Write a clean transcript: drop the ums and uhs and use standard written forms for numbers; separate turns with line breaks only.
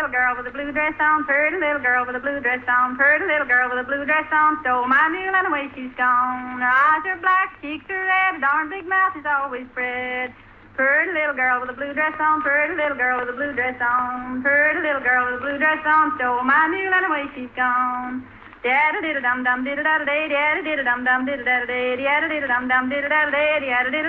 little girl with a blue dress on, pretty little girl with a blue dress on, pretty little girl with a blue dress on, stole my mule and away she's gone. Her eyes are black, cheeks are red, a darn big mouth is always spread. Pretty little girl with a blue dress on, pretty little girl with a blue dress on, pretty little girl with a blue dress on, stole my mule and away she's gone. Dadda did a dum dum did a da da day, dadda did a dum dum did a da da day, dadda did a dum dum did a da da day, dadda did